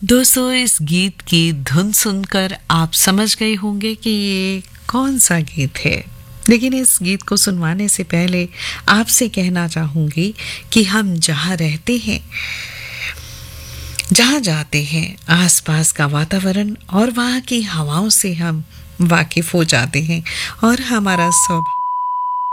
दोस्तों, इस गीत की धुन सुनकर आप समझ गए होंगे कि ये कौन सा गीत है। लेकिन इस गीत को सुनवाने से पहले आपसे कहना चाहूंगी कि हम जहाँ रहते हैं, जहाँ जाते हैं, आसपास का वातावरण और वहाँ की हवाओं से हम वाकिफ हो जाते हैं और हमारा स्वभाव